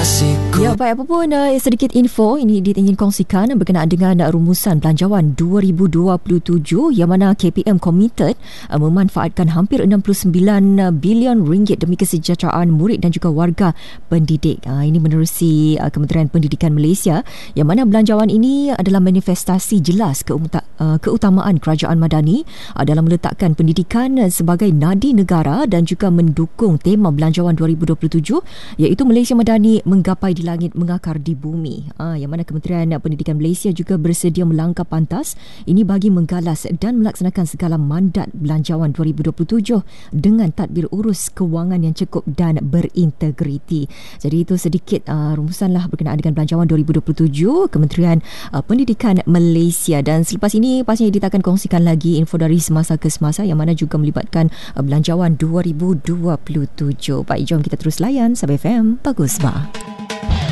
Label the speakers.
Speaker 1: Ya, baik, apa pun sedikit info ini ingin kongsikan berkenaan dengan rumusan belanjawan 2027 yang mana KPM committed memanfaatkan hampir 69 bilion ringgit demi kesejahteraan murid dan juga warga pendidik. Ini menerusi Kementerian Pendidikan Malaysia yang mana belanjawan ini adalah manifestasi jelas keutamaan kerajaan Madani dalam meletakkan pendidikan sebagai nadi negara dan juga mendukung tema belanjawan 2027 iaitu Malaysia Madani menggapai di langit mengakar di bumi. Yang mana Kementerian Pendidikan Malaysia juga bersedia melangkah pantas ini bagi menggalas dan melaksanakan segala mandat belanjawan 2027 dengan tadbir urus kewangan yang cukup dan berintegriti. Jadi itu sedikit rumusanlah berkenaan dengan belanjawan 2027 Kementerian Pendidikan Malaysia. Dan selepas ini pastinya kita akan kongsikan lagi info dari semasa ke semasa yang mana juga melibatkan belanjawan 2027. Baik, jom kita terus layan Sabah FM Bagus Bah.